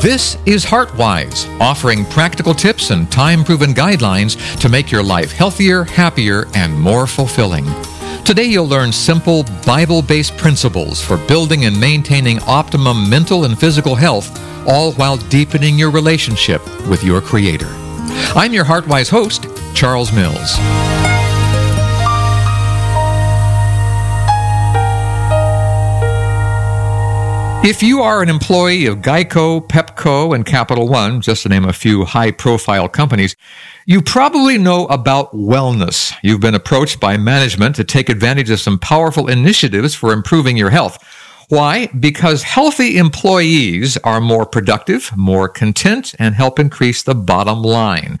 This is HeartWise, offering practical tips and time-proven guidelines to make your life healthier, happier, and more fulfilling. Today you'll learn simple, Bible-based principles for building and maintaining optimum mental and physical health, all while deepening your relationship with your Creator. I'm your HeartWise host, Charles Mills. If you are an employee of Geico, Pepco, and Capital One, just to name a few high-profile companies, you probably know about wellness. You've been approached by management to take advantage of some powerful initiatives for improving your health. Why? Because healthy employees are more productive, more content, and help increase the bottom line.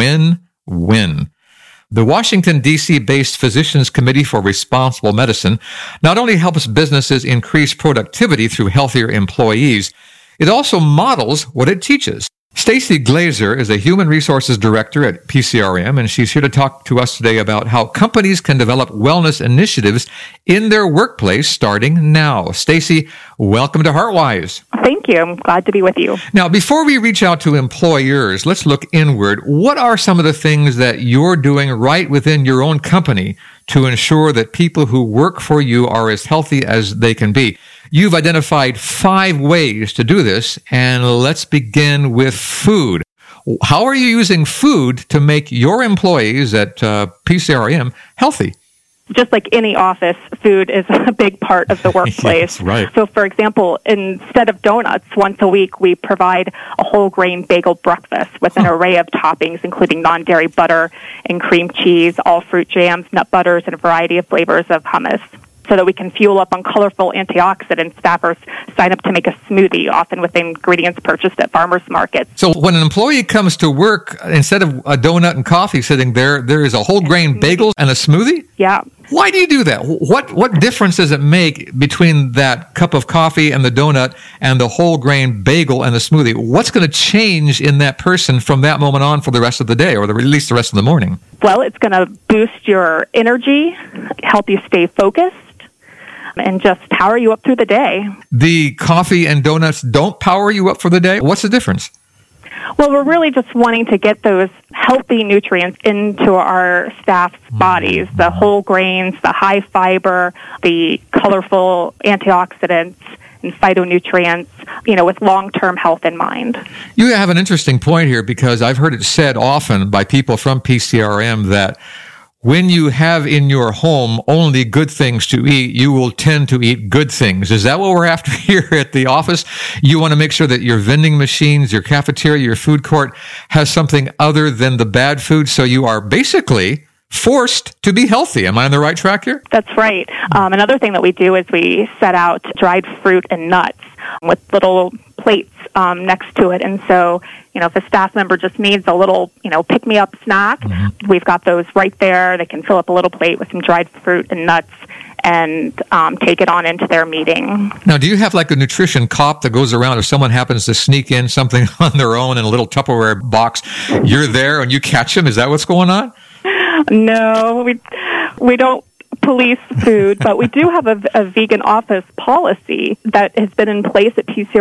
Win-win. The Washington, D.C.-based Physicians Committee for Responsible Medicine not only helps businesses increase productivity through healthier employees, it also models what it teaches. Stacy Glazer is a Human Resources Director at PCRM, and she's here to talk to us today about how companies can develop wellness initiatives in their workplace starting now. Stacy, welcome to HeartWise. Thank you. I'm glad to be with you. Now, before we reach out to employers, let's look inward. What are some of the things that you're doing right within your own company to ensure that people who work for you are as healthy as they can be? You've identified 5 ways to do this, and let's begin with food. How are you using food to make your employees at PCRM healthy? Just like any office, food is a big part of the workplace. Yes, right. So, for example, instead of donuts, once a week, we provide a whole grain bagel breakfast with an array of toppings, including non-dairy butter and cream cheese, all fruit jams, nut butters, and a variety of flavors of hummus, so that we can fuel up on colorful antioxidants. Staffers sign up to make a smoothie, often with ingredients purchased at farmers markets. So when an employee comes to work, instead of a donut and coffee sitting there, there is a whole grain bagel and a smoothie? Yeah. Why do you do that? What difference does it make between that cup of coffee and the donut and the whole grain bagel and the smoothie? What's going to change in that person from that moment on for the rest of the day, or at least the rest of the morning? Well, it's going to boost your energy, help you stay focused, and just power you up through the day. The coffee and donuts don't power you up for the day? What's the difference? Well, we're really just wanting to get those healthy nutrients into our staff's bodies, the whole grains, the high fiber, the colorful antioxidants and phytonutrients, with long-term health in mind. You have an interesting point here, because I've heard it said often by people from PCRM that when you have in your home only good things to eat, you will tend to eat good things. Is that what we're after here at the office? You want to make sure that your vending machines, your cafeteria, your food court has something other than the bad food, so you are basically forced to be healthy. Am I on the right track here? That's right. Another thing that we do is we set out dried fruit and nuts with little plates next to it. And so, if a staff member just needs a little, pick-me-up snack, we've got those right there. They can fill up a little plate with some dried fruit and nuts and take it on into their meeting. Now, do you have like a nutrition cop that goes around if someone happens to sneak in something on their own in a little Tupperware box? You're there and you catch them? Is that what's going on? No, we don't police food, but we do have a vegan office policy that has been in place at PCRM